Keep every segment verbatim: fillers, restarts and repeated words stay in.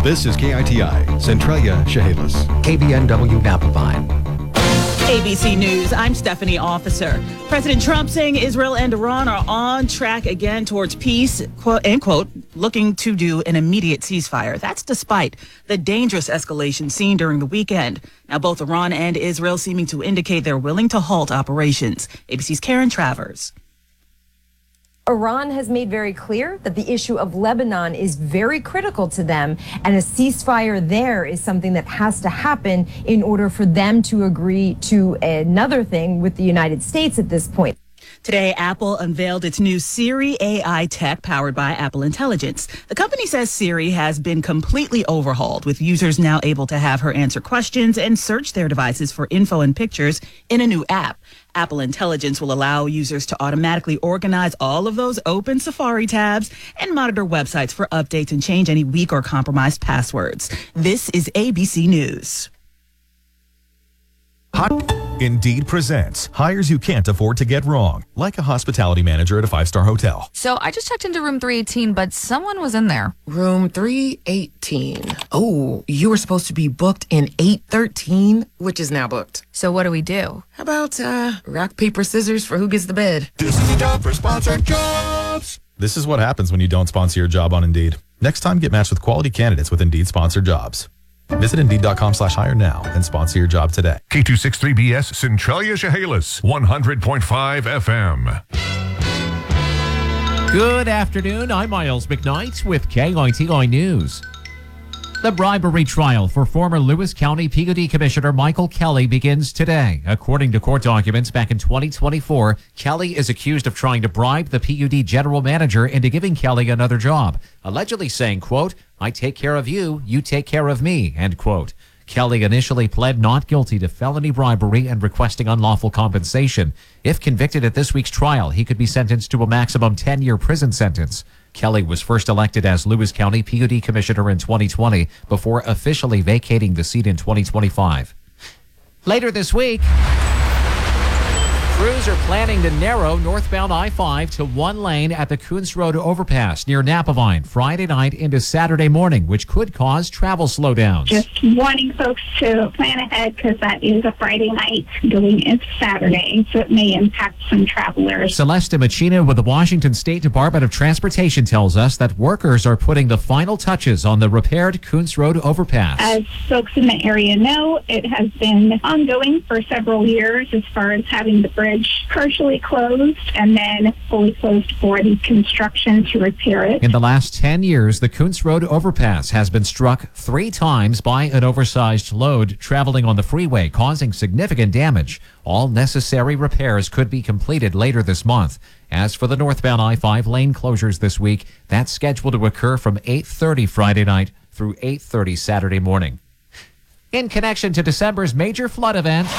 This is K I T I, Centralia, Chehalis. K B N W Napa Vine. A B C News, I'm Stephanie Officer. President Trump saying Israel and Iran are on track again towards peace, quote, end quote, looking to do an immediate ceasefire. That's despite the dangerous escalation seen during the weekend. Now, both Iran and Israel seeming to indicate they're willing to halt operations. A B C's Karen Travers. Iran has made very clear that the issue of Lebanon is very critical to them, and a ceasefire there is something that has to happen in order for them to agree to another thing with the United States at this point. Today, Apple unveiled its new Siri A I tech powered by Apple Intelligence. The company says Siri has been completely overhauled, with users now able to have her answer questions and search their devices for info and pictures in a new app. Apple Intelligence will allow users to automatically organize all of those open Safari tabs and monitor websites for updates and change any weak or compromised passwords. This is A B C News. Indeed presents hires you can't afford to get wrong, like a hospitality manager at a five-star hotel. So I just checked into room three eighteen, but someone was in there. Room three eighteen. Oh, you were supposed to be booked in eight thirteen, which is now booked. So what do we do? How about uh, rock, paper, scissors for who gets the bed? This is a job for sponsored jobs. This is what happens when you don't sponsor your job on Indeed. Next time, get matched with quality candidates with Indeed sponsored jobs. Visit Indeed.com slash hire now and sponsor your job today. K two sixty-three B S Centralia, Chehalis, one hundred point five F M. Good afternoon. I'm Miles McKnight with K I T I News. The bribery trial for former Lewis County P U D Commissioner Michael Kelly begins today. According to court documents back in twenty twenty-four, Kelly is accused of trying to bribe the P U D general manager into giving Kelly another job, allegedly saying, quote, "I take care of you, you take care of me," end quote. Kelly initially pled not guilty to felony bribery and requesting unlawful compensation. If convicted at this week's trial, he could be sentenced to a maximum ten-year prison sentence. Kelly was first elected as Lewis County P U D Commissioner in twenty twenty before officially vacating the seat in twenty twenty-five. Later this week, crews are planning to narrow northbound I five to one lane at the Coons Road overpass near Napa Vine Friday night into Saturday morning, which could cause travel slowdowns. Just wanting folks to plan ahead because that is a Friday night going into Saturday, so it may impact some travelers. Celeste Machina with the Washington State Department of Transportation tells us that workers are putting the final touches on the repaired Coons Road overpass. As folks in the area know, it has been ongoing for several years as far as having the bridge partially closed and then fully closed for the construction to repair it. In the last ten years, the Coons Road overpass has been struck three times by an oversized load traveling on the freeway, causing significant damage. All necessary repairs could be completed later this month. As for the northbound I five lane closures this week, that's scheduled to occur from eight thirty Friday night through eight thirty Saturday morning. In connection to December's major flood event,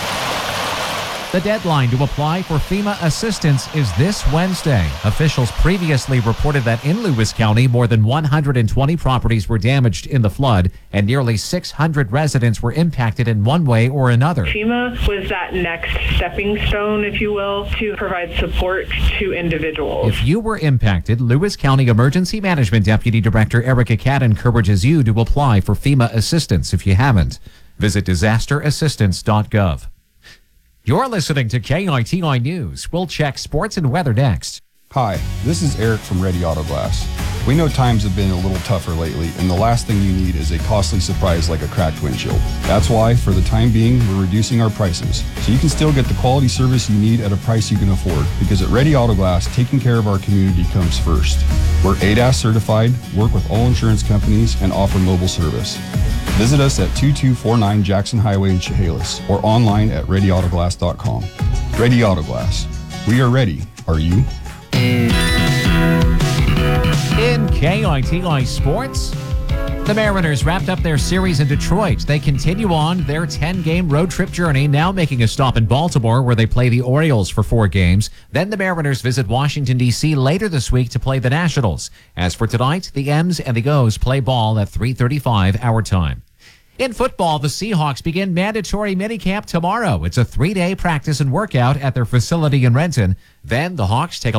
the deadline to apply for FEMA assistance is this Wednesday. Officials previously reported that in Lewis County, more than one hundred twenty properties were damaged in the flood, and nearly six hundred residents were impacted in one way or another. FEMA was that next stepping stone, if you will, to provide support to individuals. If you were impacted, Lewis County Emergency Management Deputy Director Erica Catt encourages you to apply for FEMA assistance if you haven't. Visit disaster assistance dot gov. You're listening to K I T I News. We'll check sports and weather next. Hi, this is Eric from Ready Auto Glass. We know times have been a little tougher lately, and the last thing you need is a costly surprise like a cracked windshield. That's why, for the time being, we're reducing our prices, so you can still get the quality service you need at a price you can afford. Because at Ready Auto Glass, taking care of our community comes first. We're A D A S certified, work with all insurance companies, and offer mobile service. Visit us at two two four nine Jackson Highway in Chehalis or online at ready auto glass dot com. Ready Auto Glass. We are ready. Are you? In K I T I Sports, the Mariners wrapped up their series in Detroit. They continue on their ten-game road trip journey, now making a stop in Baltimore where they play the Orioles for four games. Then the Mariners visit Washington, D C later this week to play the Nationals. As for tonight, the M's and the O's play ball at three thirty-five our time. In football, the Seahawks begin mandatory minicamp tomorrow. It's a three-day practice and workout at their facility in Renton. Then the Hawks take a